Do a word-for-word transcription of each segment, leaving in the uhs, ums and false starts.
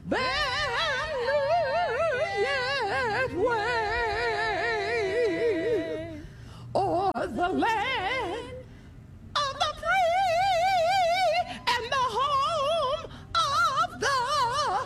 brand new yet wave o'er the land of the free and the home of the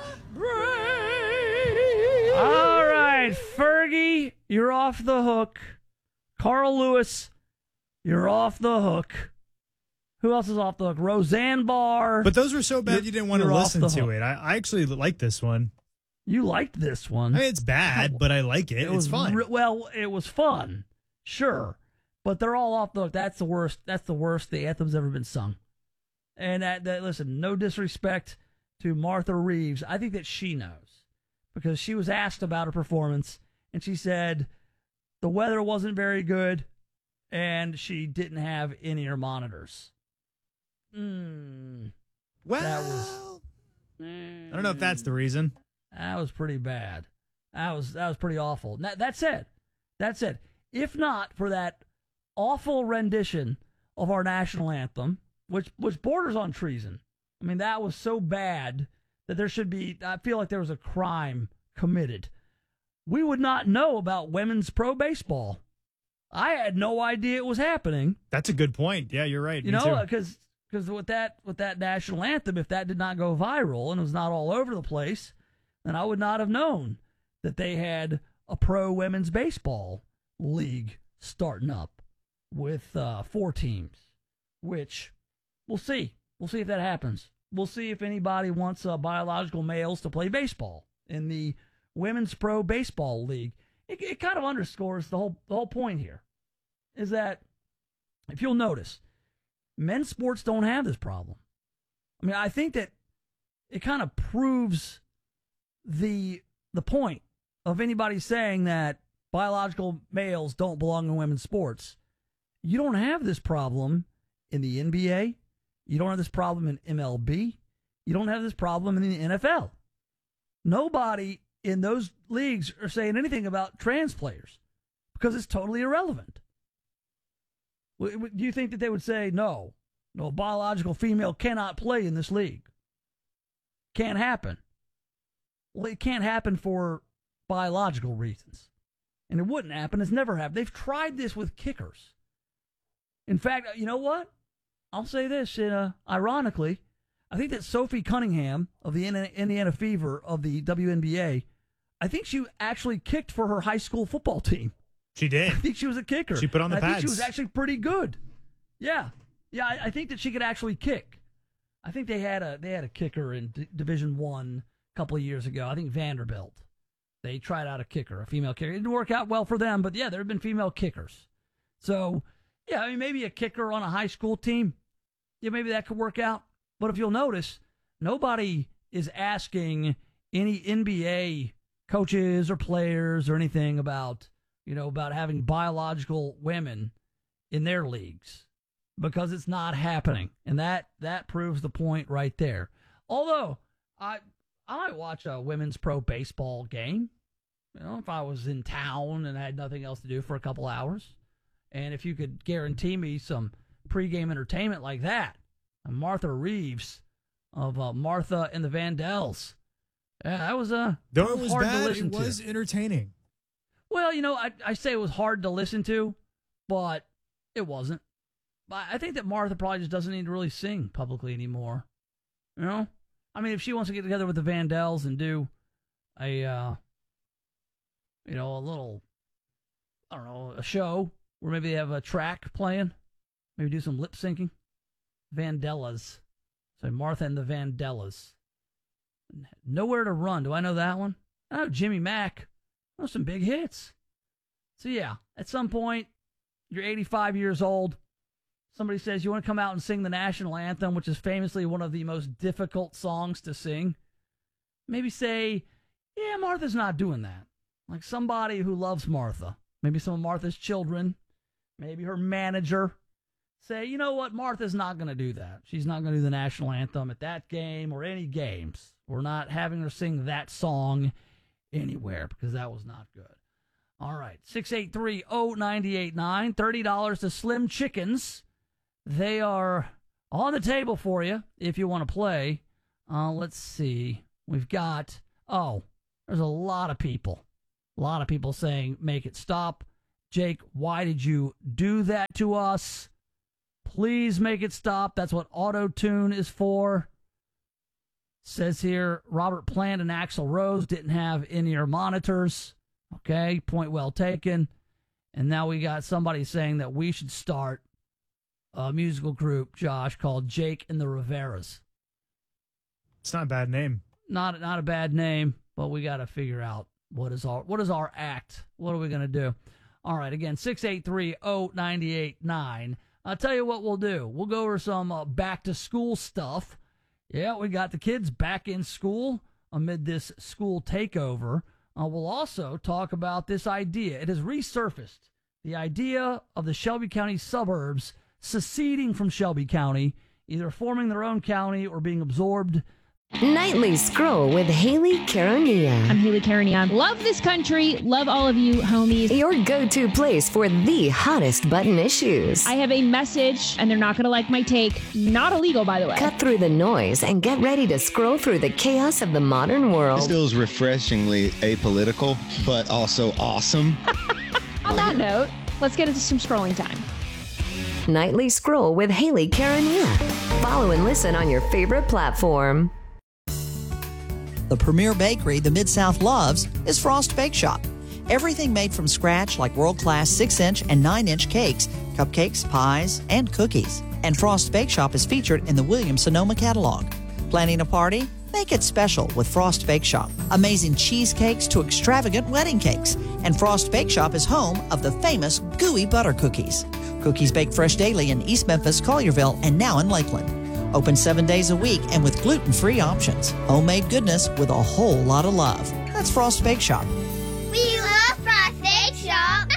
brave. All right, Fergie, you're off the hook. Carl Lewis, you're off the hook. Who else is off the hook? Roseanne Barr. But those were so bad you didn't want to You're off listen the to hook. it. I, I actually like this one. You liked this one. I mean, it's bad, but I like it. It it's was fun. re- well, it was fun, sure, but they're all off the hook. That's the worst. That's the worst the anthem's ever been sung. And that, that listen, no disrespect to Martha Reeves. I think that she knows because she was asked about her performance, and she said the weather wasn't very good, and she didn't have in-ear monitors. Mm, well, that was. I don't know if that's the reason. That was pretty bad. That was that was pretty awful. That, that said, that said, if not for that awful rendition of our national anthem, which which borders on treason, I mean that was so bad that there should be. I feel like there was a crime committed. We would not know about women's pro baseball. I had no idea it was happening. That's a good point. Yeah, you're right. You Me know, too. because because with that with that national anthem, if that did not go viral and it was not all over the place, then I would not have known that they had a pro women's baseball league starting up with uh, four teams. Which we'll see. We'll see if that happens. We'll see if anybody wants uh, biological males to play baseball in the women's pro baseball league. It, it kind of underscores the whole the whole point here is that if you'll notice, men's sports don't have this problem. I mean, I think that it kind of proves the the point of anybody saying that biological males don't belong in women's sports. You don't have this problem in the N B A. You don't have this problem in M L B. You don't have this problem in the N F L. Nobody in those leagues are saying anything about trans players because it's totally irrelevant. Do you think that they would say, no, no, a biological female cannot play in this league? Can't happen. Well, it can't happen for biological reasons. And it wouldn't happen. It's never happened. They've tried this with kickers. In fact, you know what? I'll say this, uh, ironically, I think that Sophie Cunningham of the Indiana Fever of the W N B A, I think she actually kicked for her high school football team. She did. I think she was a kicker. She put on the and I pads. think she was actually pretty good. Yeah, yeah. I, I think that she could actually kick. I think they had a they had a kicker in D- Division One a couple of years ago. I think Vanderbilt. They tried out a kicker, a female kicker. It didn't work out well for them, but yeah, there have been female kickers. So yeah, I mean maybe a kicker on a high school team. Yeah, maybe that could work out. But if you'll notice, nobody is asking any N B A coaches or players or anything about. You know, about having biological women in their leagues because it's not happening. And that, that proves the point right there. Although, I I might watch a women's pro baseball game, you know, if I was in town and had nothing else to do for a couple hours. And if you could guarantee me some pregame entertainment like that, and Martha Reeves of uh, Martha and the Vandells, yeah, that was, uh, Though it was hard bad, to listen it was to. entertaining. Well, you know, I, I say it was hard to listen to, but it wasn't. I I think that Martha probably just doesn't need to really sing publicly anymore. You know? I mean, if she wants to get together with the Vandells and do a, uh, you know, a little, I don't know, a show where maybe they have a track playing, maybe do some lip syncing. Vandellas. So Martha and the Vandellas. Nowhere to Run. Do I know that one? I know Jimmy Mack. Those some big hits. So, yeah, at some point, you're eighty-five years old. Somebody says you want to come out and sing the national anthem, which is famously one of the most difficult songs to sing. Maybe say, yeah, Martha's not doing that. Like somebody who loves Martha. Maybe some of Martha's children. Maybe her manager. Say, you know what? Martha's not going to do that. She's not going to do the national anthem at that game or any games. We're not having her sing that song anywhere because that was not good. All right, six eight three oh nine eight nine, thirty dollars to Slim Chickens. They are on the table for you if you want to play. Uh, let's see. We've got, oh, there's a lot of people. A lot of people saying, make it stop. Jake, why did you do that to us? Please make it stop. That's what auto-tune is for. Says here, Robert Plant and Axl Rose didn't have in-ear monitors. Okay, point well taken. And now we got somebody saying that we should start a musical group, Josh, called Jake and the Riveras. It's not a bad name. Not not a bad name, but we got to figure out what is our what is our act. What are we going to do? All right, again, six eight three oh nine eight nine. I'll tell you what we'll do. We'll go over some uh, back-to-school stuff. Yeah, we got the kids back in school amid this school takeover. Uh, we'll also talk about this idea. It has resurfaced, the idea of the Shelby County suburbs seceding from Shelby County, either forming their own county or being absorbed. Nightly Scroll with Haley Caronia. I'm Haley Caronia. Love this country. Love all of you, homies. Your go-to place for the hottest button issues. I have a message, and they're not going to like my take. Not illegal, by the way. Cut through the noise and get ready to scroll through the chaos of the modern world. This feels refreshingly apolitical, but also awesome. On that note, let's get into some scrolling time. Nightly Scroll with Haley Caronia. Follow and listen on your favorite platform. The premier bakery the Mid-South loves is Frost Bake Shop. Everything made from scratch like world-class six-inch and nine-inch cakes, cupcakes, pies, and cookies. And Frost Bake Shop is featured in the Williams-Sonoma catalog. Planning a party? Make it special with Frost Bake Shop. Amazing cheesecakes to extravagant wedding cakes. And Frost Bake Shop is home of the famous gooey butter cookies. Cookies baked fresh daily in East Memphis, Collierville, and now in Lakeland. Open seven days a week and with gluten-free options. Homemade goodness with a whole lot of love. That's Frost Bake Shop. We love Frost Bake Shop.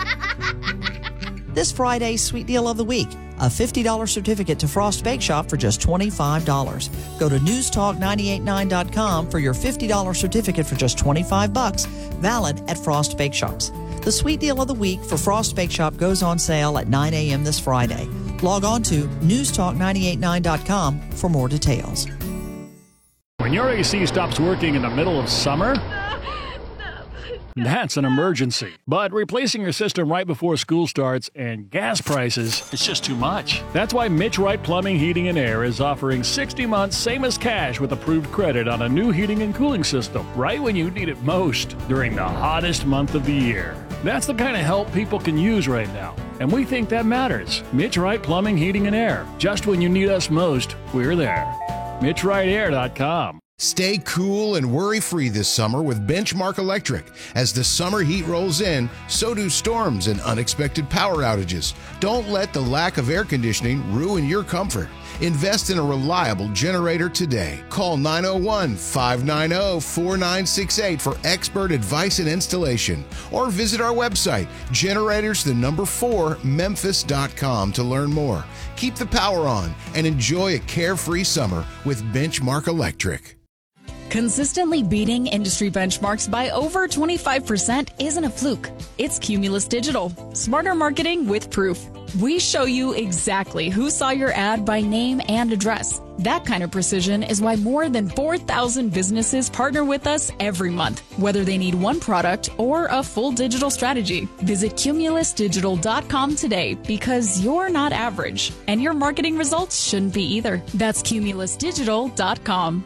This Friday's Sweet Deal of the Week. A fifty dollars certificate to Frost Bake Shop for just twenty-five dollars. Go to news talk nine eight nine dot com for your fifty dollars certificate for just twenty-five bucks, valid at Frost Bake Shops. The Sweet Deal of the Week for Frost Bake Shop goes on sale at nine a.m. this Friday. Log on to news talk nine eight nine dot com for more details. When your A C stops working in the middle of summer, that's an emergency. But replacing your system right before school starts and gas prices, it's just too much. That's why Mitch Wright Plumbing, Heating, and Air is offering sixty months same as cash with approved credit on a new heating and cooling system right when you need it most during the hottest month of the year. That's the kind of help people can use right now. And we think that matters. Mitch Wright Plumbing, Heating, and Air. Just when you need us most, we're there. Mitch Wright Air dot com. Stay cool and worry-free this summer with Benchmark Electric. As the summer heat rolls in, so do storms and unexpected power outages. Don't let the lack of air conditioning ruin your comfort. Invest in a reliable generator today. Call nine oh one, five nine oh, four nine six eight for expert advice and installation. Or visit our website, generators the number four memphis dot com to learn more. Keep the power on and enjoy a carefree summer with Benchmark Electric. Consistently beating industry benchmarks by over twenty-five percent isn't a fluke. It's Cumulus Digital. Smarter marketing with proof. We show you exactly who saw your ad by name and address. That kind of precision is why more than four thousand businesses partner with us every month, whether they need one product or a full digital strategy. Visit cumulus digital dot com today because you're not average, and your marketing results shouldn't be either. That's cumulus digital dot com.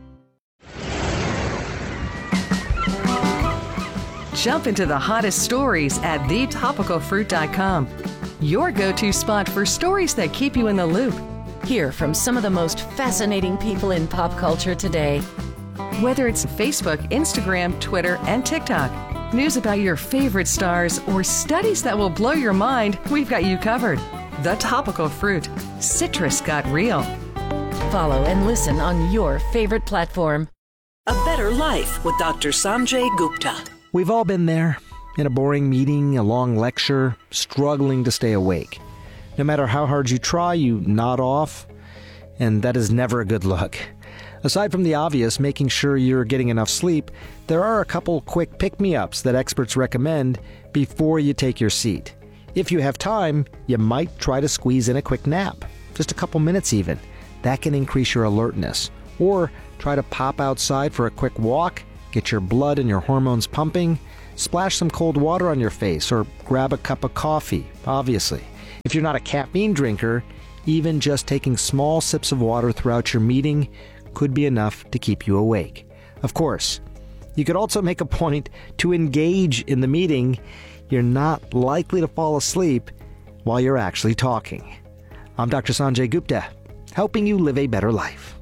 Jump into the hottest stories at the topical fruit dot com. Your go-to spot for stories that keep you in the loop. Hear from some of the most fascinating people in pop culture today. Whether it's Facebook, Instagram, Twitter, and TikTok, news about your favorite stars, or studies that will blow your mind, we've got you covered. The Topical Fruit. Citrus got real. Follow and listen on your favorite platform. A Better Life with Doctor Sanjay Gupta. We've all been there. In a boring meeting, a long lecture, struggling to stay awake. No matter how hard you try, you nod off, and that is never a good look. Aside from the obvious, making sure you're getting enough sleep, there are a couple quick pick-me-ups that experts recommend before you take your seat. If you have time, you might try to squeeze in a quick nap, just a couple minutes even. That can increase your alertness. Or try to pop outside for a quick walk, get your blood and your hormones pumping, splash some cold water on your face, or grab a cup of coffee, obviously. If you're not a caffeine drinker, even just taking small sips of water throughout your meeting could be enough to keep you awake. Of course, you could also make a point to engage in the meeting. You're not likely to fall asleep while you're actually talking. I'm Doctor Sanjay Gupta, helping you live a better life.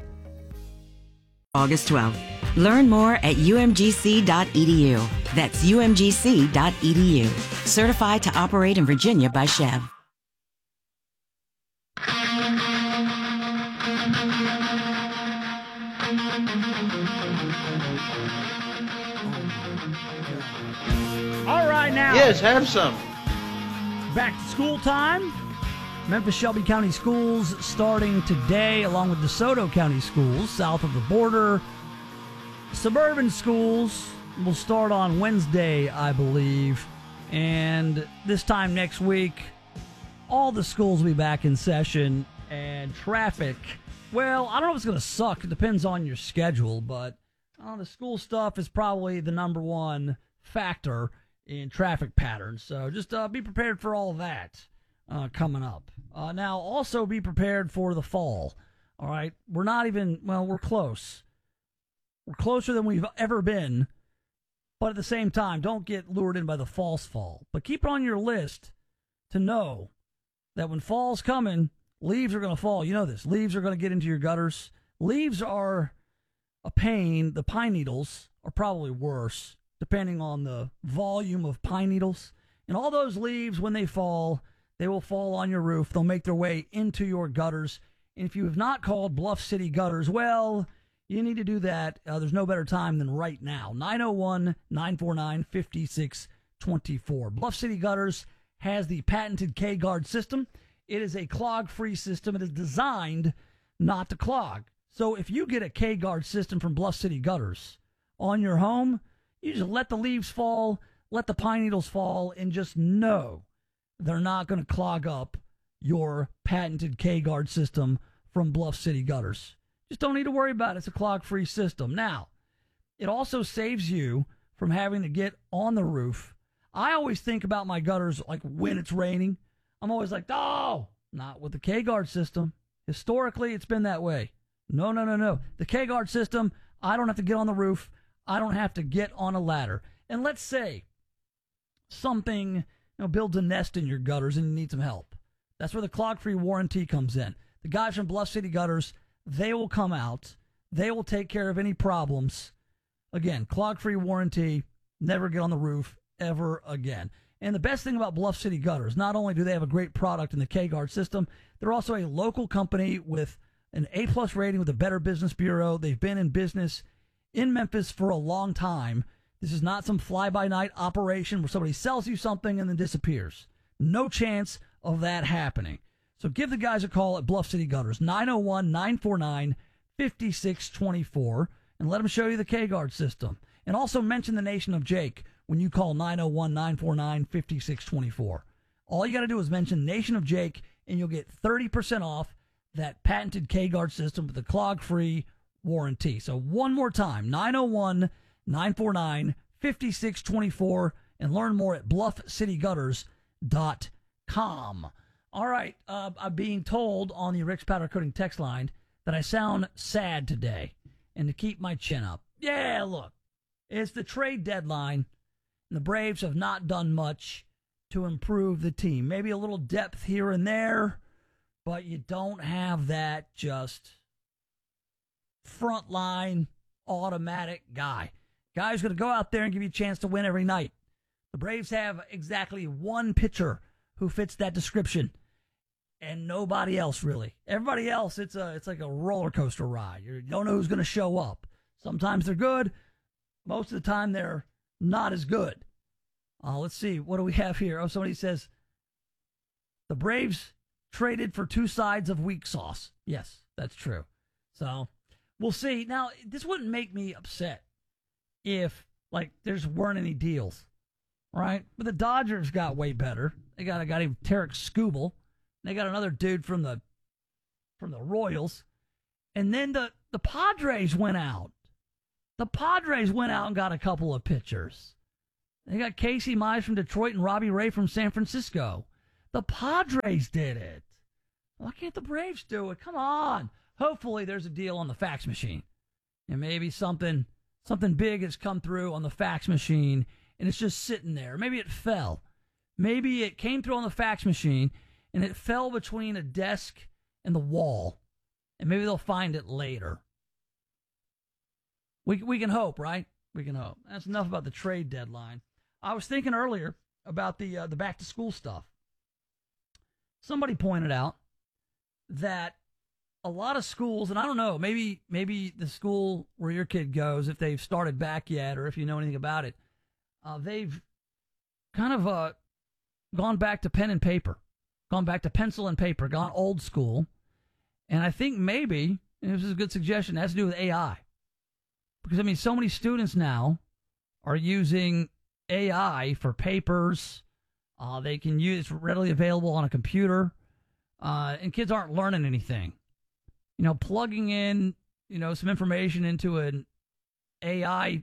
August twelfth. Learn more at U M G C dot E D U. That's U M G C dot E D U. Certified to operate in Virginia by Chev. All right, now. Yes, have some. Back to school time. Memphis Shelby County Schools starting today, along with DeSoto County Schools south of the border. Suburban schools will start on Wednesday, I believe. And this time next week, all the schools will be back in session. And traffic, well, I don't know if it's going to suck. It depends on your schedule. But uh, the school stuff is probably the number one factor in traffic patterns. So just uh, be prepared for all of that uh, coming up. Uh, now, also be prepared for the fall. All right? We're not even, well, we're close. We're closer than we've ever been. But at the same time, don't get lured in by the false fall. But keep it on your list to know that when fall's coming, leaves are going to fall. You know this. Leaves are going to get into your gutters. Leaves are a pain. The pine needles are probably worse, depending on the volume of pine needles. And all those leaves, when they fall, they will fall on your roof. They'll make their way into your gutters. And if you have not called Bluff City Gutters, well, you need to do that. Uh, there's no better time than right now. nine oh one, nine four nine, five six two four. Bluff City Gutters has the patented K-Guard system. It is a clog-free system. It is designed not to clog. So if you get a K-Guard system from Bluff City Gutters on your home, you just let the leaves fall, let the pine needles fall, and just know they're not going to clog up your patented K-Guard system from Bluff City Gutters. Just don't need to worry about it. It's a clog-free system. Now, it also saves you from having to get on the roof. I always think about my gutters like when it's raining. I'm always like, oh, not with the K-Guard system. Historically, it's been that way. No, no, no, no. The K-Guard system, I don't have to get on the roof. I don't have to get on a ladder. And let's say something, you know, builds a nest in your gutters and you need some help. That's where the clog-free warranty comes in. The guys from Bluff City Gutters, they will come out. They will take care of any problems. Again, clog-free warranty, never get on the roof ever again. And the best thing about Bluff City Gutters, not only do they have a great product in the K-Guard system, they're also a local company with an A-plus rating with the Better Business Bureau. They've been in business in Memphis for a long time. This is not some fly-by-night operation where somebody sells you something and then disappears. No chance of that happening. So give the guys a call at Bluff City Gutters, nine oh one, nine four nine, five six two four, and let them show you the K-Guard system. And also mention the Nation of Jake when you call nine oh one, nine four nine, five six two four. All you got to do is mention Nation of Jake, and you'll get thirty percent off that patented K-Guard system with the clog-free warranty. So one more time, nine oh one, nine four nine, five six two four, and learn more at bluff city gutters dot com. All right, uh, I'm being told on the Rick's Powder Coating text line that I sound sad today and to keep my chin up. Yeah, look, it's the trade deadline, and the Braves have not done much to improve the team. Maybe a little depth here and there, but you don't have that just frontline automatic guy. Guy's going to go out there and give you a chance to win every night. The Braves have exactly one pitcher who fits that description, and nobody else really. Everybody else, it's a it's like a roller coaster ride. You don't know who's going to show up. Sometimes they're good. Most of the time they're not as good. Uh, let's see. What do we have here? Oh, somebody says the Braves traded for two sides of weak sauce. Yes, that's true. So we'll see. Now, this wouldn't make me upset if, like, there's weren't any deals, right? But the Dodgers got way better. They got a guy named Tarek Skubal. They got another dude from the from the Royals. And then the the Padres went out. The Padres went out and got a couple of pitchers. They got Casey Mize from Detroit and Robbie Ray from San Francisco. The Padres did it. Why can't the Braves do it? Come on. Hopefully there's a deal on the fax machine. And maybe something something big has come through on the fax machine and it's just sitting there. Maybe it fell. Maybe it came through on the fax machine and it fell between a desk and the wall. And maybe they'll find it later. We we can hope, right? We can hope. That's enough about the trade deadline. I was thinking earlier about the uh, the back to school stuff. Somebody pointed out that a lot of schools, and I don't know, maybe maybe the school where your kid goes, if they've started back yet, or if you know anything about it, uh, they've kind of uh, gone back to pen and paper, gone back to pencil and paper, gone old school. And I think maybe, and this is a good suggestion, it has to do with A I. Because, I mean, so many students now are using A I for papers. Uh, they can use it's readily available on a computer. Uh, and kids aren't learning anything. You know, plugging in, you know, some information into an A I,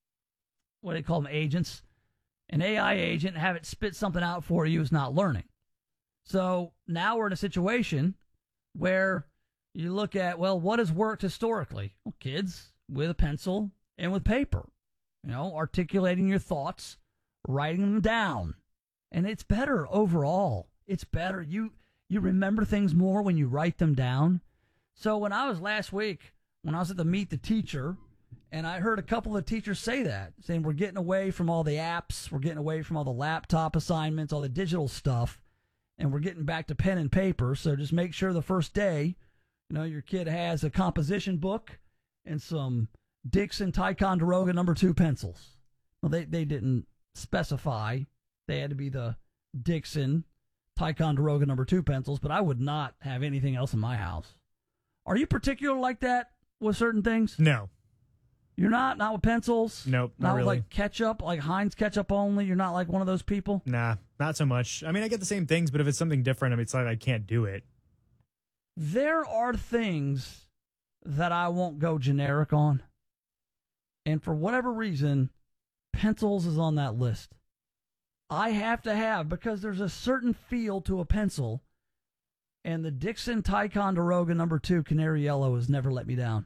what do they call them, agents, an A I agent, and have it spit something out for you is not learning. So now we're in a situation where you look at, well, what has worked historically? Well, kids with a pencil and with paper, you know, articulating your thoughts, writing them down. And it's better overall. It's better. You you remember things more when you write them down. So when I was last week, when I was at the Meet the Teacher, and I heard a couple of teachers say that, saying we're getting away from all the apps, we're getting away from all the laptop assignments, all the digital stuff, and we're getting back to pen and paper. So just make sure the first day, you know, your kid has a composition book and some Dixon Ticonderoga number two pencils. Well, they, they didn't specify. They had to be the Dixon Ticonderoga number two pencils, but I would not have anything else in my house. Are you particular like that with certain things? No. You're not? Not with pencils? Nope, not, not with really. like ketchup, like Heinz ketchup only? You're not like one of those people? Nah, not so much. I mean, I get the same things, but if it's something different, I mean, it's like I can't do it. There are things that I won't go generic on. And for whatever reason, pencils is on that list. I have to have, because there's a certain feel to a pencil, and the Dixon Ticonderoga number two Canary Yellow has never let me down.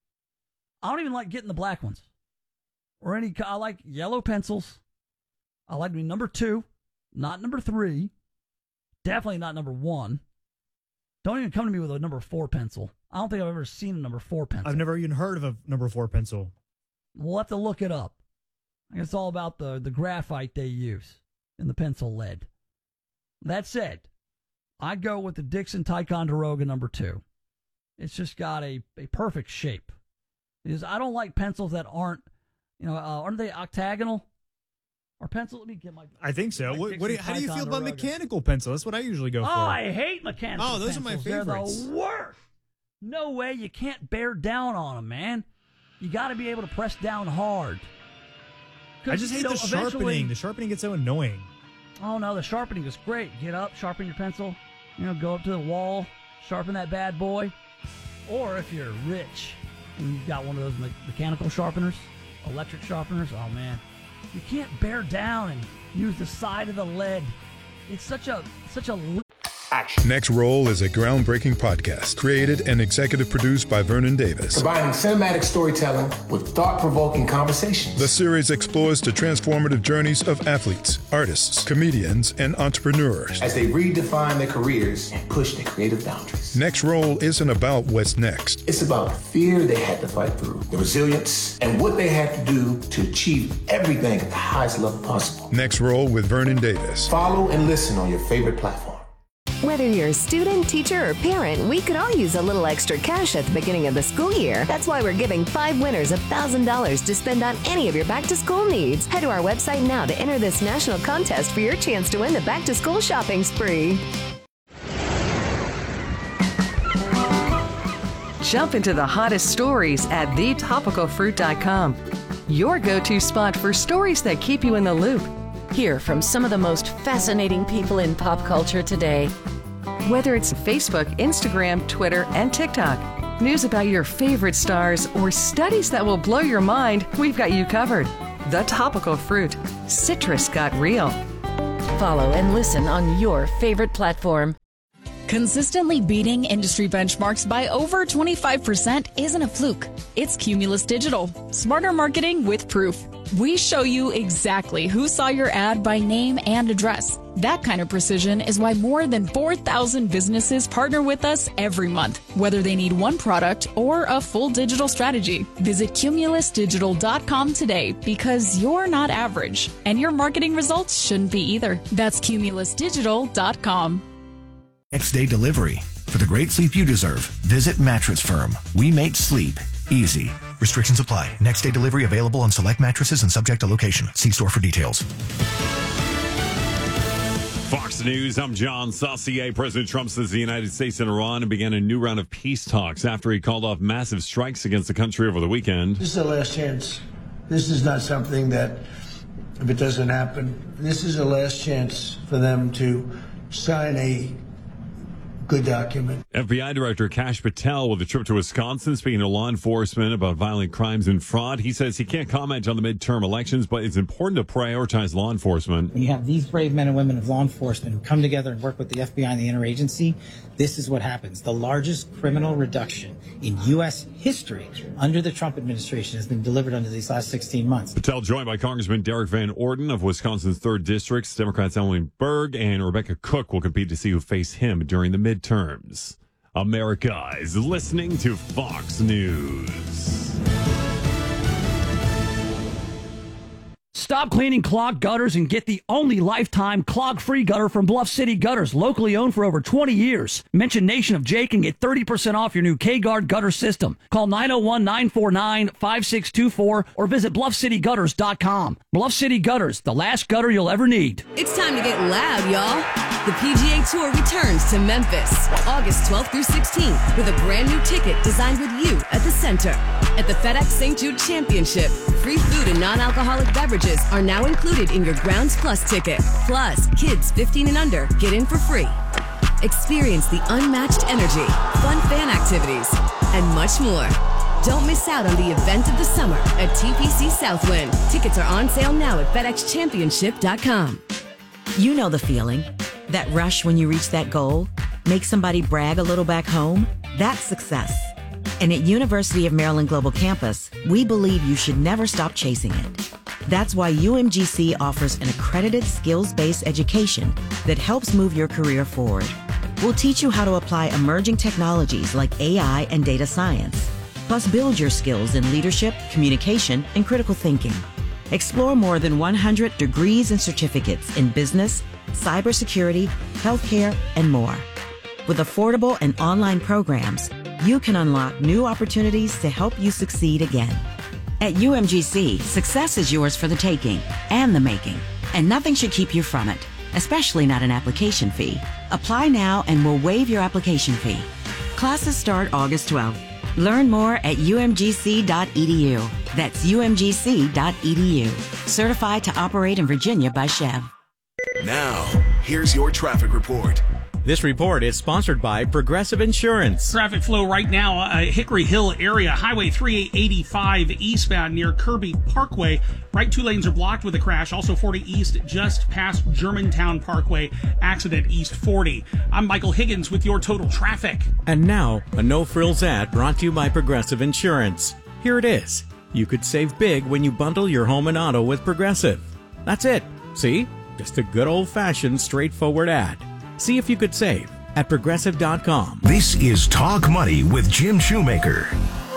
I don't even like getting the black ones. Or any, I like yellow pencils. I like to be number two, not number three. Definitely not number one. Don't even come to me with a number four pencil. I don't think I've ever seen a number four pencil. I've never even heard of a number four pencil. We'll have to look it up. I guess it's all about the, the graphite they use in the pencil lead. That said, I'd go with the Dixon Ticonderoga number two. It's just got a, a perfect shape. Because I don't like pencils that aren't, you know, uh, aren't they octagonal? Or pencil? Let me get my. I think so. my What, what do you, how do you feel about Ticonderoga. mechanical pencil? That's what I usually go Oh, for. I hate mechanical Oh, those pencils. are my They're favorites. the worst. No way. You can't bear down on them, man. You got to be able to press down hard. I just hate you know, the sharpening. eventually- The sharpening gets so annoying. Oh, no, the sharpening is great. Get up, sharpen your pencil, you know, go up to the wall, sharpen that bad boy. Or if you're rich and you've got one of those me- mechanical sharpeners, electric sharpeners, oh, man. You can't bear down and use the side of the lead. It's such a, such a... li- Next Roll is a groundbreaking podcast created and executive produced by Vernon Davis. Combining cinematic storytelling with thought-provoking conversations. The series explores the transformative journeys of athletes, artists, comedians, and entrepreneurs as they redefine their careers and push their creative boundaries. Next Roll isn't about what's next. It's about the fear they had to fight through, the resilience, and what they had to do to achieve everything at the highest level possible. Next Roll with Vernon Davis. Follow and listen on your favorite platform. Whether you're a student, teacher, or parent, we could all use a little extra cash at the beginning of the school year. That's why we're giving five winners one thousand dollars to spend on any of your back-to-school needs. Head to our website now to enter this national contest for your chance to win the back-to-school shopping spree. Jump into the hottest stories at the topical fruit dot com. Your go-to spot for stories that keep you in the loop. Hear from some of the most fascinating people in pop culture today. Whether it's Facebook, Instagram, Twitter, and TikTok. news about your favorite stars, or studies that will blow your mind, we've got you covered. The Topical Fruit. Citrus got real. Follow and listen on your favorite platform. Consistently beating industry benchmarks by over twenty-five percent isn't a fluke. It's Cumulus Digital. Smarter marketing with proof. We show you exactly who saw your ad by name and address. That kind of precision is why more than four thousand businesses partner with us every month, whether they need one product or a full digital strategy. Visit cumulus digital dot com today, because you're not average, and your marketing results shouldn't be either. That's cumulus digital dot com. Next day delivery. For the great sleep you deserve, visit Mattress Firm. We make sleep easy. Restrictions apply. Next day delivery available on select mattresses and subject to location. See store for details. Fox News, I'm John Saucier. President Trump says the United States and Iran began a new round of peace talks after he called off massive strikes against the country over the weekend. This is the last chance. This is not something that, if it doesn't happen, this is the last chance for them to sign a good document. F B I Director Kash Patel with a trip to Wisconsin speaking to law enforcement about violent crimes and fraud. He says he can't comment on the midterm elections, but it's important to prioritize law enforcement. When you have these brave men and women of law enforcement who come together and work with the F B I and the interagency, this is what happens. The largest criminal reduction in U S history under the Trump administration has been delivered under these last sixteen months. Patel joined by Congressman Derek Van Orden of Wisconsin's third District. Democrats Emily Berg and Rebecca Cook will compete to see who face him during the midterms. America is listening to Fox News. Stop cleaning clogged gutters and get the only lifetime clog-free gutter from Bluff City Gutters, locally owned for over twenty years. Mention Nation of Jake and get thirty percent off your new K-Guard gutter system. Call nine oh one, nine four nine, five six two four or visit bluff city gutters dot com. Bluff City Gutters, the last gutter you'll ever need. It's time to get loud, y'all. The P G A Tour returns to Memphis August twelfth through sixteenth with a brand new ticket designed with you at the center. At the FedEx Saint Jude Championship, free food and non-alcoholic beverages are now included in your Grounds Plus ticket. Plus, kids fifteen and under get in for free. Experience the unmatched energy, fun fan activities, and much more. Don't miss out on the event of the summer at T P C Southwind. Tickets are on sale now at FedEx Championship dot com. You know the feeling. That rush when you reach that goal? Make somebody brag a little back home? That's success. And at University of Maryland Global Campus, we believe you should never stop chasing it. That's why U M G C offers an accredited skills-based education that helps move your career forward. We'll teach you how to apply emerging technologies like A I and data science, plus build your skills in leadership, communication, and critical thinking. Explore more than one hundred degrees and certificates in business, cybersecurity, healthcare, and more. With affordable and online programs, you can unlock new opportunities to help you succeed again. At U M G C, success is yours for the taking and the making, and nothing should keep you from it, especially not an application fee. Apply now and we'll waive your application fee. Classes start August twelfth. Learn more at U M G C dot E D U. That's U M G C dot E D U. Certified to operate in Virginia by Chev. Now, here's your traffic report. This report is sponsored by Progressive Insurance. Traffic flow right now, uh, Hickory Hill area, Highway three eighty-five eastbound near Kirby Parkway. Right two lanes are blocked with a crash. Also forty east just past Germantown Parkway. Accident east forty. I'm Michael Higgins with your total traffic. And now, a no-frills ad brought to you by Progressive Insurance. Here it is. You could save big when you bundle your home and auto with Progressive. That's it. See? Just a good old-fashioned, straightforward ad. See if you could save at progressive dot com. This is Talk Money with Jim Shoemaker.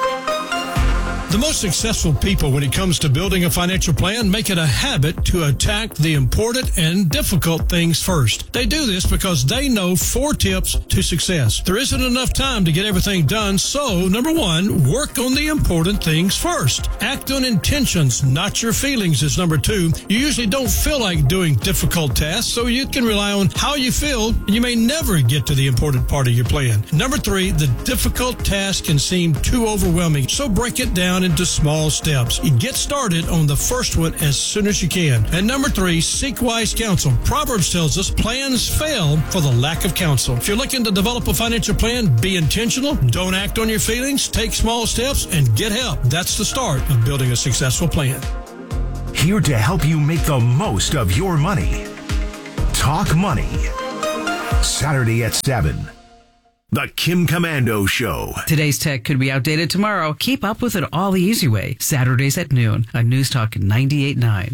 The most successful people when it comes to building a financial plan make it a habit to attack the important and difficult things first. They do this because they know four tips to success. There isn't enough time to get everything done, so number one, work on the important things first. Act on intentions, not your feelings, is number two. You usually don't feel like doing difficult tasks, so you can rely on how you feel, and you may never get to the important part of your plan. Number three, the difficult task can seem too overwhelming, so break it down down into small steps. You get started on the first one as soon as you can. And number three, seek wise counsel. Proverbs tells us plans fail for the lack of counsel. If you're looking to develop a financial plan, be intentional, don't act on your feelings, take small steps, and get help. That's the start of building a successful plan. Here to help you make the most of your money. Talk Money. Saturday at seven. The Kim Commando Show. Today's tech could be outdated tomorrow. Keep up with it all the easy way. Saturdays at noon on News Talk ninety-eight point nine.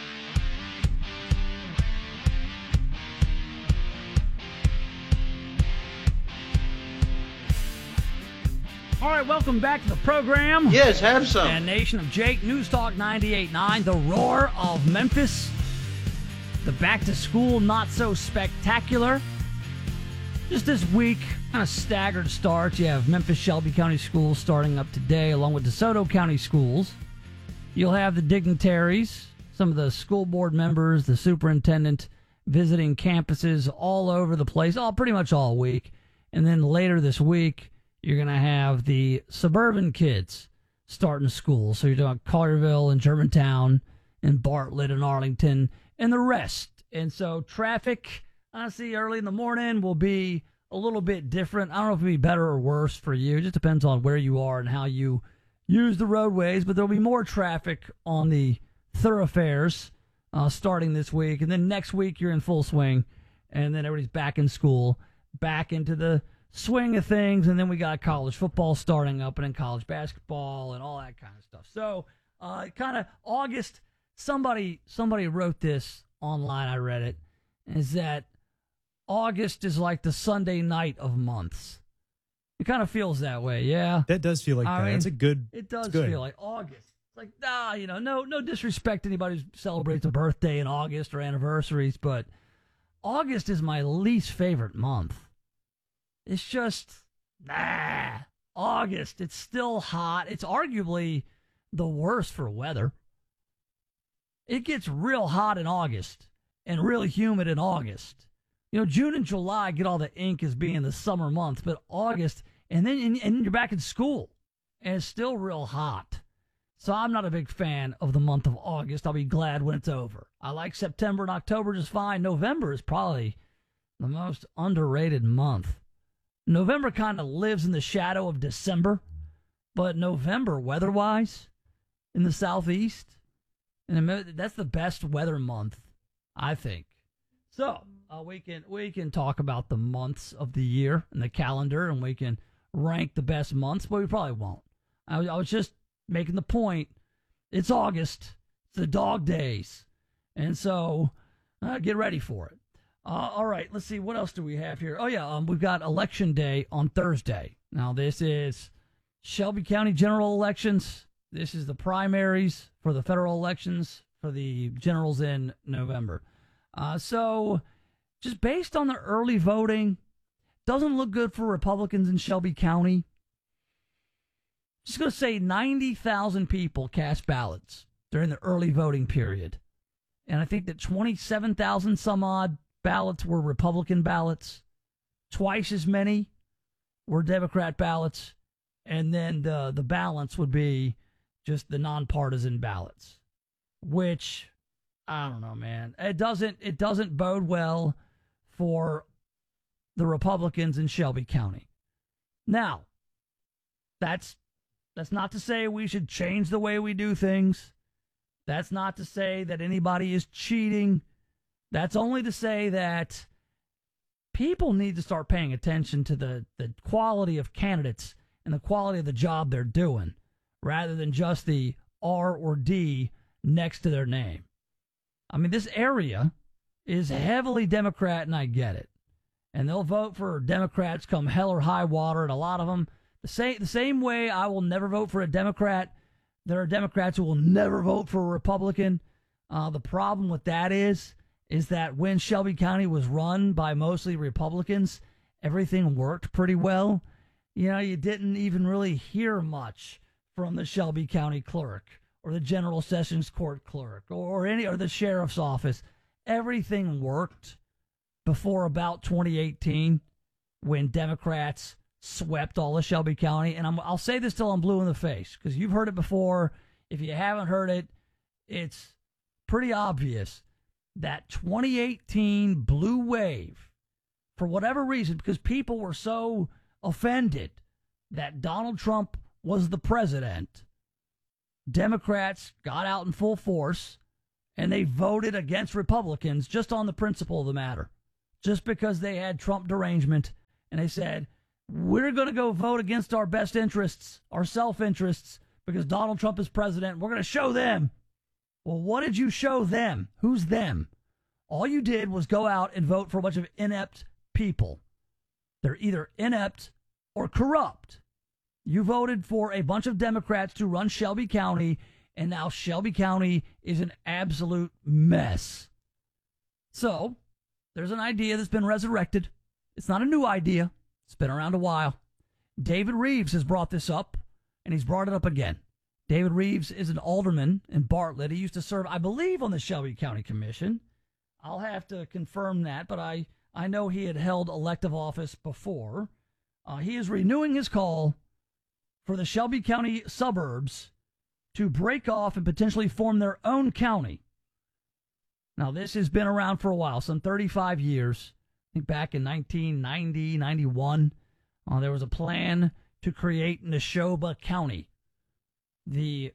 All right, welcome back to the program. Yes, have some. And Nation of Jake, News Talk ninety-eight point nine, the roar of Memphis. The back-to-school not-so-spectacular. Just this week, kind of staggered starts. You have Memphis Shelby County Schools starting up today, along with DeSoto County Schools. You'll have the dignitaries, some of the school board members, the superintendent, visiting campuses all over the place, all pretty much all week. And then later this week, you're going to have the suburban kids starting school. So you're talking Collierville and Germantown and Bartlett and Arlington and the rest. And so traffic, honestly, early in the morning will be a little bit different. I don't know if it'll be better or worse for you. It just depends on where you are and how you use the roadways. But there'll be more traffic on the thoroughfares uh, starting this week. And then next week, you're in full swing. And then everybody's back in school, back into the swing of things. And then we got college football starting up and then college basketball and all that kind of stuff. So uh, kind of August, somebody somebody wrote this online, I read it, is that August is like the Sunday night of months. It kind of feels that way, yeah. That does feel like I that. mean, It's a good. It does good. feel like August. It's like, nah, you know, no, no disrespect to anybody who celebrates a birthday in August or anniversaries, but August is my least favorite month. It's just, nah, August. It's still hot. It's arguably the worst for weather. It gets real hot in August and really humid in August. You know, June and July get all the ink as being the summer months, but August, and then and you're back in school, and it's still real hot. So I'm not a big fan of the month of August. I'll be glad when it's over. I like September and October just fine. November is probably the most underrated month. November kind of lives in the shadow of December, but November, weather-wise, in the southeast, and that's the best weather month, I think. So uh, we can we can talk about the months of the year and the calendar, and we can rank the best months, but we probably won't. I, I was just making the point. It's August. It's the dog days, and so uh, get ready for it. Uh, all right, let's see. What else do we have here? Oh, yeah, um, we've got Election Day on Thursday. Now, this is Shelby County general elections. This is the primaries for the federal elections for the generals in November. Uh, so just based on the early voting, doesn't look good for Republicans in Shelby County. Just going to say ninety thousand people cast ballots during the early voting period. And I think that twenty-seven thousand some odd ballots were Republican ballots. Twice as many were Democrat ballots. And then the, the balance would be just the nonpartisan ballots, which, I don't know, man. It doesn't it doesn't bode well for the Republicans in Shelby County. Now, that's that's not to say we should change the way we do things. That's not to say that anybody is cheating. That's only to say that people need to start paying attention to the, the quality of candidates and the quality of the job they're doing, rather than just the R or D next to their name. I mean, this area is heavily Democrat, and I get it. And they'll vote for Democrats come hell or high water, and a lot of them, the same, the same way I will never vote for a Democrat, there are Democrats who will never vote for a Republican. Uh, the problem with that is, is that when Shelby County was run by mostly Republicans, everything worked pretty well. You know, you didn't even really hear much from the Shelby County clerk or the General Sessions Court clerk or any or the sheriff's office. Everything worked before about twenty eighteen, when Democrats swept all of Shelby County. And I'm, I'll say this till I'm blue in the face, because you've heard it before. If you haven't heard it, it's pretty obvious that twenty eighteen blue wave, for whatever reason, because people were so offended that Donald Trump was the president, Democrats got out in full force and they voted against Republicans just on the principle of the matter, just because they had Trump derangement. And they said, we're going to go vote against our best interests, our self-interests, because Donald Trump is president. We're going to show them. Well, what did you show them? Who's them? All you did was go out and vote for a bunch of inept people. They're either inept or corrupt. You voted for a bunch of Democrats to run Shelby County, and now Shelby County is an absolute mess. So, there's an idea that's been resurrected. It's not a new idea. It's been around a while. David Reeves has brought this up, and he's brought it up again. David Reeves is an alderman in Bartlett. He used to serve, I believe, on the Shelby County Commission. I'll have to confirm that, but I, I know he had held elective office before. Uh, he is renewing his call for the Shelby County suburbs to break off and potentially form their own county. Now, this has been around for a while, some thirty-five years. I think back in nineteen ninety, ninety-one, uh, there was a plan to create Neshoba County. The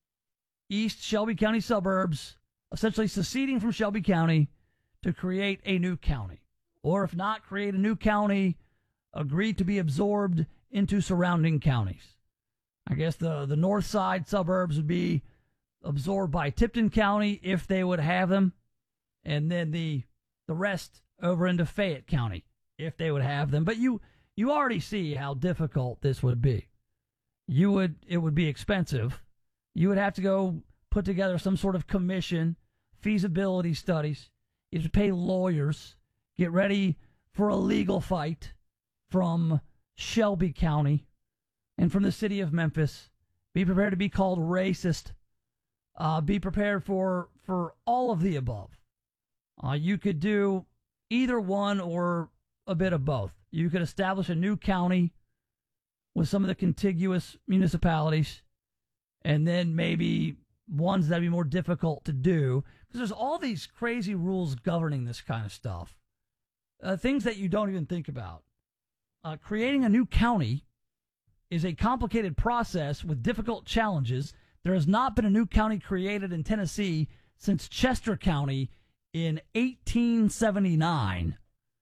East Shelby County suburbs essentially seceding from Shelby County to create a new county. Or if not, create a new county, agree to be absorbed into surrounding counties. I guess the, the north side suburbs would be absorbed by Tipton County if they would have them. And then the the rest over into Fayette County if they would have them. But you you already see how difficult this would be. You would it would be expensive. You would have to go put together some sort of commission, feasibility studies. You have to pay lawyers, get ready for a legal fight from Shelby County and from the city of Memphis. Be prepared to be called racist. Uh, be prepared for for all of the above. Uh, you could do either one or a bit of both. You could establish a new county with some of the contiguous municipalities, and then maybe ones that would be more difficult to do, because there's all these crazy rules governing this kind of stuff. Uh, things that you don't even think about. Uh, creating a new county is a complicated process with difficult challenges. There has not been a new county created in Tennessee since Chester County in eighteen seventy-nine.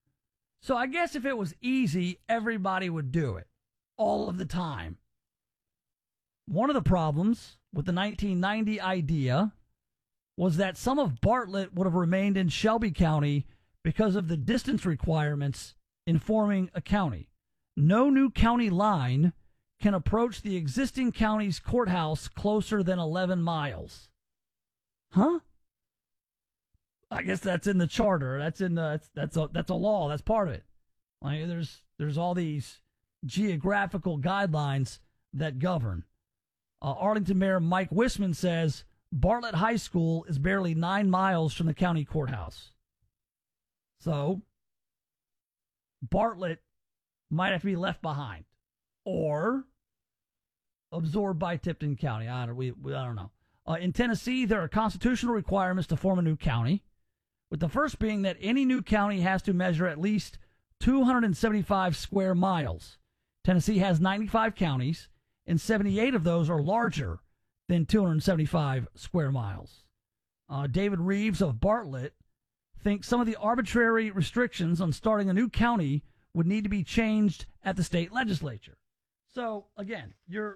So I guess if it was easy, everybody would do it all of the time. One of the problems with the nineteen ninety idea was that some of Bartlett would have remained in Shelby County because of the distance requirements in forming a county. No new county line can approach the existing county's courthouse closer than eleven miles. Huh? I guess that's in the charter. That's in the that's that's a that's a law. That's part of it. Like there's there's all these geographical guidelines that govern. Uh, Arlington Mayor Mike Wisman says Bartlett High School is barely nine miles from the county courthouse. So Bartlett might have to be left behind or absorbed by Tipton County. I don't, we, we, I don't know. Uh, in Tennessee, there are constitutional requirements to form a new county, with the first being that any new county has to measure at least two hundred seventy-five square miles. Tennessee has ninety-five counties, and seventy-eight of those are larger than two hundred seventy-five square miles. Uh, David Reeves of Bartlett thinks some of the arbitrary restrictions on starting a new county would need to be changed at the state legislature. So, again, you're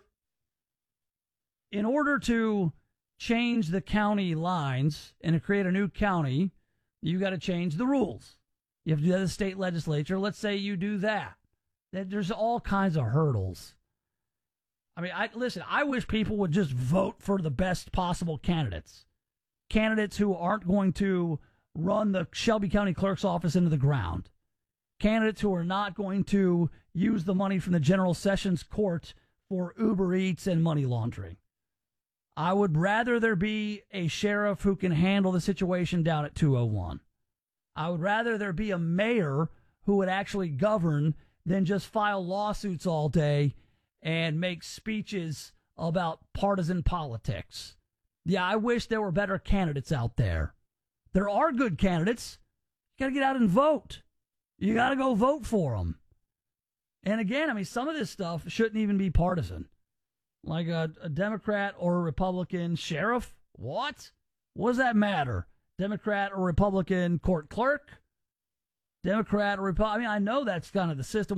in order to change the county lines and to create a new county, you got to change the rules. You have to do that at the state legislature. Let's say you do that. There's all kinds of hurdles. I mean, I listen, I wish people would just vote for the best possible candidates. Candidates who aren't going to run the Shelby County Clerk's office into the ground. Candidates who are not going to use the money from the General Sessions Court for Uber Eats and money laundering. I would rather there be a sheriff who can handle the situation down at two oh one. I would rather there be a mayor who would actually govern than just file lawsuits all day and make speeches about partisan politics. Yeah, I wish there were better candidates out there. There are good candidates. You got to get out and vote. You got to go vote for them. And again, I mean, some of this stuff shouldn't even be partisan. Like a, a Democrat or a Republican sheriff? What? What does that matter? Democrat or Republican court clerk? Democrat or Republican? I mean, I know that's kind of the system.